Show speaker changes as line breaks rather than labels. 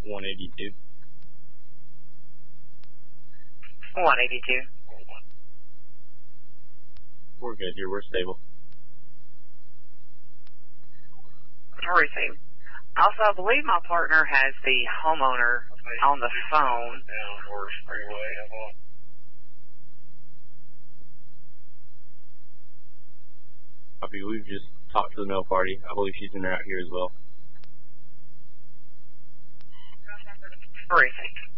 182.
182.
We're good here. We're stable.
Receive. Also, I believe my partner has the homeowner on the phone.
Copy. We've just talked to the mail party. I believe she's in there out here as well.
Receive.